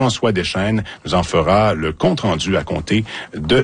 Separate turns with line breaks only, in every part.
François Deschênes nous en fera le compte-rendu à compter de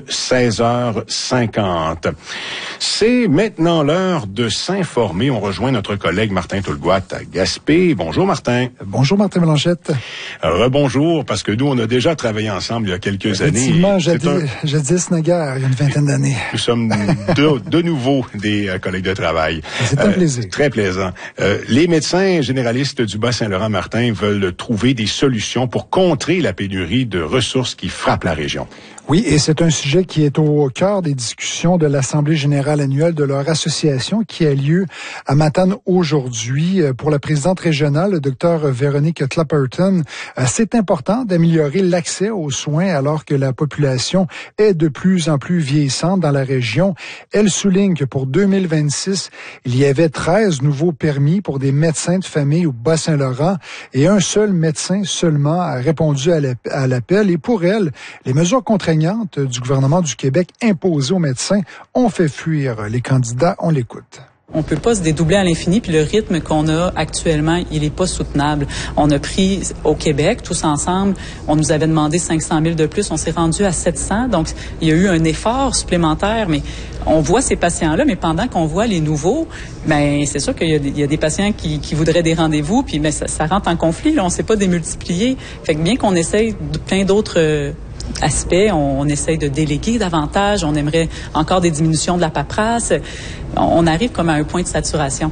16h50. C'est maintenant l'heure de s'informer. On rejoint notre collègue Martin Toulgoat à Gaspé. Bonjour Martin.
Bonjour Martin Blanchette.
Rebonjour, parce que nous, on a déjà travaillé ensemble il y a quelques années.
Effectivement, jadis naguère, il y a une vingtaine d'années.
Nous sommes de nouveau des collègues de travail.
C'est un plaisir.
Très plaisant. Les médecins généralistes du Bas-Saint-Laurent, Martin, veulent trouver des solutions pour contrer la pénurie de ressources qui frappe la région.
Oui, et c'est un sujet qui est au cœur des discussions de l'Assemblée générale annuelle de leur association qui a lieu à Matane aujourd'hui. Pour la présidente régionale, le Dr Véronique Clapperton, c'est important d'améliorer l'accès aux soins alors que la population est de plus en plus vieillissante dans la région. Elle souligne que pour 2026, il y avait 13 nouveaux permis pour des médecins de famille au Bas-Saint-Laurent et un seul médecin seulement a répondu à l'appel. Et pour elle, les mesures contraignantes du gouvernement du Québec imposées aux médecins ont fait fuir les candidats. On l'écoute.
On peut pas se dédoubler à l'infini, puis le rythme qu'on a actuellement, il est pas soutenable. On a pris au Québec, tous ensemble, on nous avait demandé 500 000 de plus, on s'est rendu à 700, donc il y a eu un effort supplémentaire, mais on voit ces patients-là, mais pendant qu'on voit les nouveaux, ben c'est sûr qu'il y a des patients qui voudraient des rendez-vous, puis ben, ça rentre en conflit, là, on sait pas démultiplier. Fait que bien qu'on essaye plein d'autres aspects, on essaye de déléguer davantage, on aimerait encore des diminutions de la paperasse. On arrive comme à un point de saturation.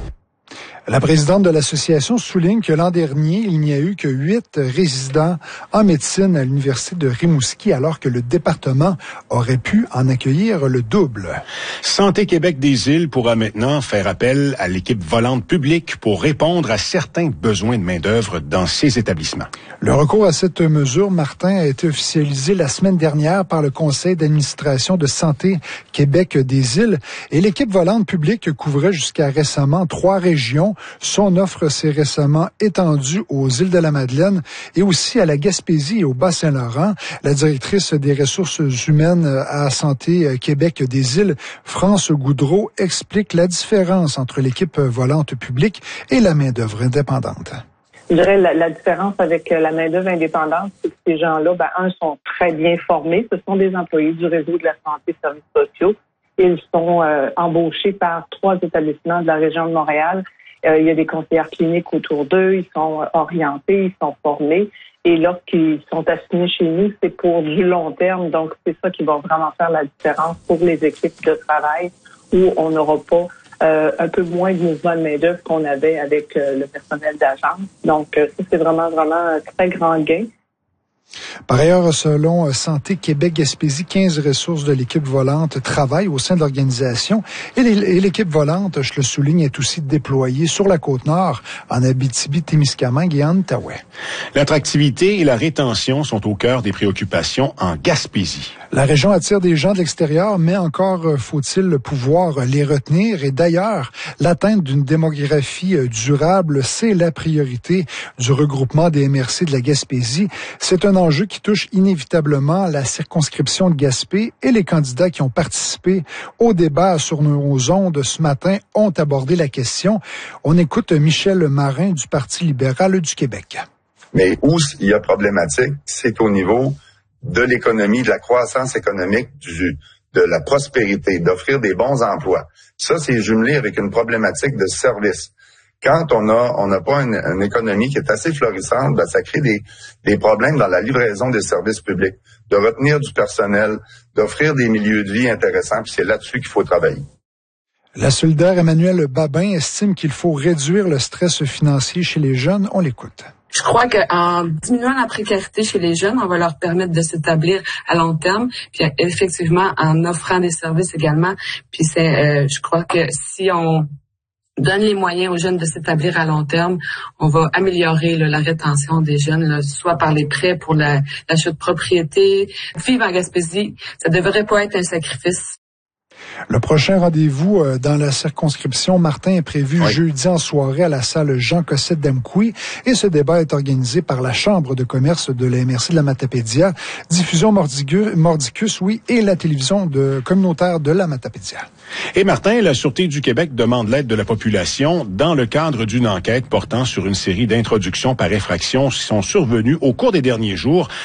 La présidente de l'association souligne que l'an dernier, il n'y a eu que 8 résidents en médecine à l'université de Rimouski, alors que le département aurait pu en accueillir le double.
Santé Québec des Îles pourra maintenant faire appel à l'équipe volante publique pour répondre à certains besoins de main-d'œuvre dans ses établissements.
Le recours à cette mesure, Martin, a été officialisé la semaine dernière par le Conseil d'administration de Santé Québec des Îles et l'équipe volante publique couvrait jusqu'à récemment 3 régions. Son offre s'est récemment étendue aux îles de la Madeleine et aussi à la Gaspésie et au Bas-Saint-Laurent. La directrice des ressources humaines à Santé Québec des Îles, France Goudreau, explique la différence entre l'équipe volante publique et la main-d'œuvre indépendante.
Je dirais la différence avec la main-d'œuvre indépendante, c'est que ces gens-là, sont très bien formés. Ce sont des employés du réseau de la santé et services sociaux. Ils sont embauchés par 3 établissements de la région de Montréal. Il y a des conseillères cliniques autour d'eux, ils sont orientés, ils sont formés. Et lorsqu'ils sont assignés chez nous, c'est pour du long terme. Donc, c'est ça qui va vraiment faire la différence pour les équipes de travail où on n'aura pas un peu moins de mouvement de main-d'œuvre qu'on avait avec le personnel d'agence. Donc, ça, c'est vraiment un très grand gain.
Par ailleurs, selon Santé Québec-Gaspésie, 15 ressources de l'équipe volante travaillent au sein de l'organisation et l'équipe volante, je le souligne, est aussi déployée sur la Côte-Nord, en Abitibi-Témiscamingue et en Outaouais.
L'attractivité et la rétention sont au cœur des préoccupations en Gaspésie.
La région attire des gens de l'extérieur, mais encore faut-il pouvoir les retenir. Et d'ailleurs, l'atteinte d'une démographie durable, c'est la priorité du regroupement des MRC de la Gaspésie. C'est un enjeu qui touche inévitablement la circonscription de Gaspé et les candidats qui ont participé au débat sur nos ondes ce matin ont abordé la question. On écoute Michel Marin du Parti libéral du Québec.
Mais où il y a problématique, c'est au niveau de l'économie, de la croissance économique, de la prospérité, d'offrir des bons emplois. Ça, c'est jumelé avec une problématique de service. Quand on n'a pas une économie qui est assez florissante, ça crée des problèmes dans la livraison des services publics, de retenir du personnel, d'offrir des milieux de vie intéressants, puis c'est là-dessus qu'il faut travailler.
La solidaire Emmanuelle Babin estime qu'il faut réduire le stress financier chez les jeunes. On l'écoute.
Je crois qu'en diminuant la précarité chez les jeunes, on va leur permettre de s'établir à long terme, puis effectivement en offrant des services également. Puis je crois que si on donne les moyens aux jeunes de s'établir à long terme, on va améliorer la rétention des jeunes, soit par les prêts pour l'achat de propriété. Vivre en Gaspésie, ça devrait pas être un sacrifice.
Le prochain rendez-vous dans la circonscription Martin est prévu jeudi en soirée à la salle Jean Cossette d'Amqui et ce débat est organisé par la Chambre de commerce de la MRC de la Matapédia, Diffusion Mordicus, et la télévision communautaire de la Matapédia.
Et Martin, la Sûreté du Québec demande l'aide de la population dans le cadre d'une enquête portant sur une série d'introductions par effraction qui sont survenues au cours des derniers jours